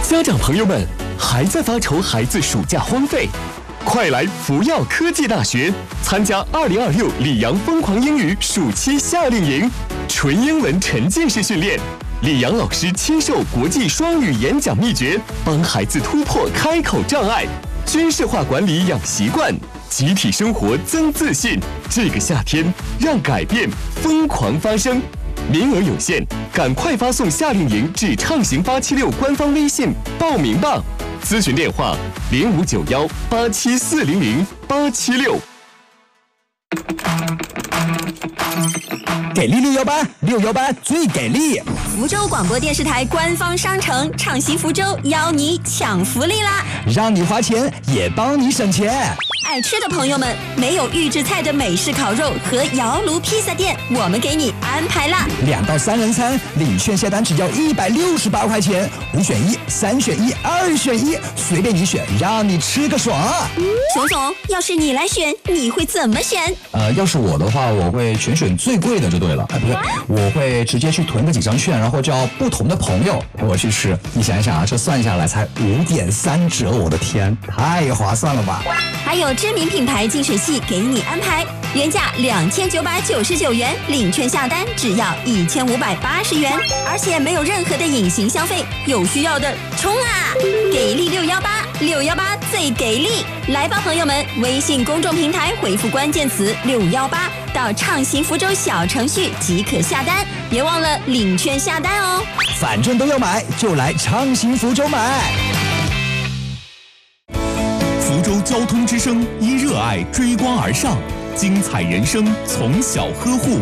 家长朋友们，还在发愁孩子暑假荒废？快来福耀科技大学参加2026里昂疯狂英语暑期夏令营，纯英文沉浸式训练。李阳老师亲授国际双语演讲秘诀，帮孩子突破开口障碍，军事化管理养习惯，集体生活增自信。这个夏天，让改变疯狂发生。名额有限，赶快发送夏令营至畅行876官方微信报名吧。咨询电话059187400876。 给力618，618最给力！ 福州广播电视台官方商城畅行福州邀你抢福利啦！ 让你花钱也帮你省钱。 爱吃的朋友们，没有预制菜的美式烤肉和窑炉披萨店，我们给你安排啦 ！2到3人餐，领券下单只要168块钱，5选1、3选1、2选1，随便你选，让你吃个爽！ 熊总，要是你来选，你会怎么选？ 要是我的话，我会全选最贵的就对了。不对，我会直接去囤个几张券，然后叫不同的朋友陪我去吃。你想一想啊，这算下来才5.3折，我的天，太划算了吧！ 还有知名品牌净水器给你安排，原价2999元，领券下单只要1580元，而且没有任何的隐形消费，有需要的冲啊！给力618最给力！来吧，朋友们，微信公众平台回复关键词618到畅行福州小程序即可下单，别忘了领券下单哦。 反正都要买，就来畅行福州买。 福州交通之声因热爱追光而上，精彩人生从小呵护。